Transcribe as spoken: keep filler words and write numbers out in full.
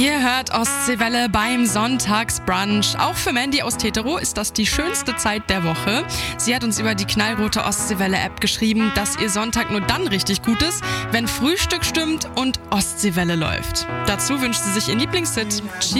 Ihr hört Ostseewelle beim Sonntagsbrunch. Auch für Mandy aus Tetero ist das die schönste Zeit der Woche. Sie hat uns über die knallrote Ostseewelle-App geschrieben, dass ihr Sonntag nur dann richtig gut ist, wenn Frühstück stimmt und Ostseewelle läuft. Dazu wünscht sie sich ihren Lieblingshit.